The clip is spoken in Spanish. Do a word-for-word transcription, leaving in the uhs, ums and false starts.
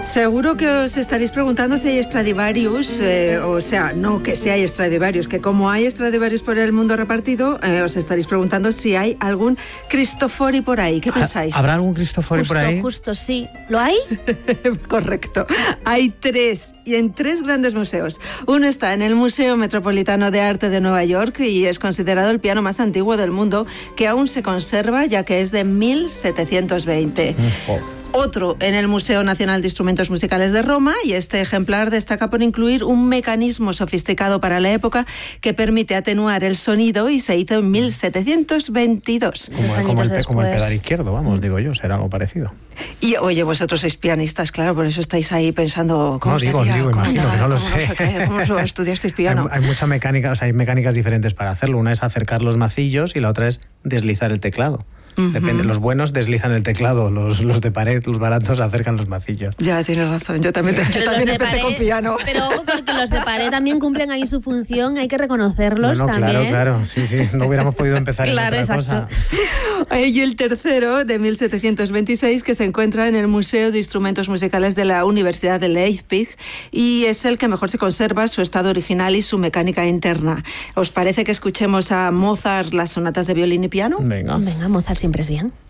Seguro que os estaréis preguntando si hay Stradivarius, eh, o sea, no que si hay Stradivarius, que como hay Stradivarius por el mundo repartido, eh, os estaréis preguntando si hay algún Cristofori por ahí. ¿Qué pensáis? ¿Habrá algún Cristofori justo, por ahí? Justo, sí. ¿Lo hay? Correcto. Hay tres, y en tres grandes museos. Uno está en el Museo Metropolitano de Arte de Nueva York y es considerado el piano más antiguo del mundo, que aún se conserva, ya que es de mil setecientos veinte. Oh. Otro en el Museo Nacional de Instrumentos Musicales de Roma, y este ejemplar destaca por incluir un mecanismo sofisticado para la época que permite atenuar el sonido y se hizo en mil setecientos veintidós. Como, como, el, como el pedal izquierdo, vamos, digo yo, será algo parecido. Y oye, vosotros sois pianistas, claro, por eso estáis ahí pensando cómo no, digo, sería, digo, cómo imagino andaba, que no lo cómo sé. No sé qué, cómo estudiasteis piano. Hay, hay mucha mecánica, o sea, hay mecánicas diferentes para hacerlo. Una es acercar los macillos y la otra es deslizar el teclado. Uh-huh. Depende, los buenos deslizan el teclado, los, los de pared, los baratos acercan los macillos. Ya, tienes razón, yo también, yo también empecé con piano. Pero porque los de pared también cumplen ahí su función, hay que reconocerlos bueno, también. Claro, claro, sí, sí, no hubiéramos podido empezar claro, en otra exacto. cosa. Y el tercero, de mil setecientos veintiséis, que se encuentra en el Museo de Instrumentos Musicales de la Universidad de Leipzig, y es el que mejor se conserva su estado original y su mecánica interna. ¿Os parece que escuchemos a Mozart las sonatas de violín y piano? Venga. Venga, Mozart siempre es bien.